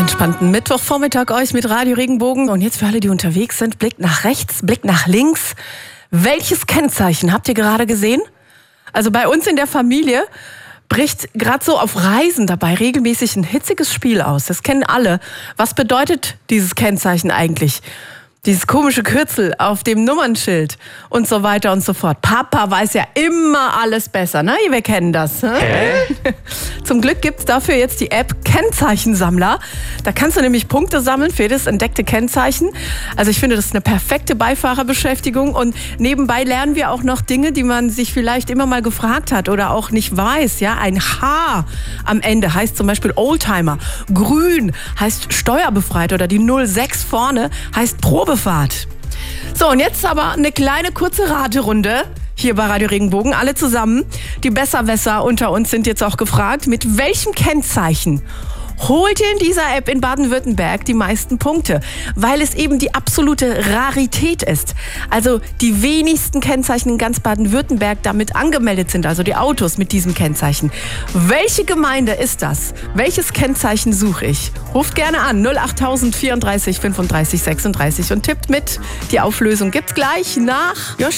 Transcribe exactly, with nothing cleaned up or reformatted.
entspannten Mittwochvormittag euch mit Radio Regenbogen. Und jetzt für alle, die unterwegs sind, Blick nach rechts, Blick nach links. Welches Kennzeichen habt ihr gerade gesehen? Also bei uns in der Familie bricht gerade so auf Reisen dabei regelmäßig ein hitziges Spiel aus. Das kennen alle. Was bedeutet dieses Kennzeichen eigentlich? Dieses komische Kürzel auf dem Nummernschild und so weiter und so fort. Papa weiß ja immer alles besser, ne? Wir kennen das. Ne? Hä? Zum Glück gibt's dafür jetzt die App Kennzeichensammler. Da kannst du nämlich Punkte sammeln für das entdeckte Kennzeichen. Also ich finde, das ist eine perfekte Beifahrerbeschäftigung. Und nebenbei lernen wir auch noch Dinge, die man sich vielleicht immer mal gefragt hat oder auch nicht weiß. Ja, ein H am Ende heißt zum Beispiel Oldtimer. Grün heißt steuerbefreit oder die null sechs vorne heißt Probe. Fahrt. So, und jetzt aber eine kleine kurze Raterunde hier bei Radio Regenbogen. Alle zusammen. Die Besserwisser unter uns sind jetzt auch gefragt, mit welchem Kennzeichen holt ihr in dieser App in Baden-Württemberg die meisten Punkte? Weil es eben die absolute Rarität ist. Also die wenigsten Kennzeichen in ganz Baden-Württemberg damit angemeldet sind, also die Autos mit diesem Kennzeichen. Welche Gemeinde ist das? Welches Kennzeichen suche ich? Ruft gerne an null acht tausend vierunddreißig fünfunddreißig sechsunddreißig und tippt mit. Die Auflösung gibt's gleich nach Josh